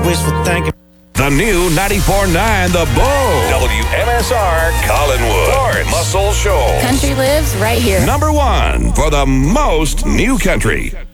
wishful thinking. The new 94.9 The Bull. WMSR Collinwood. Florence Muscle Shoals. Country lives right here. #1 for the most new country.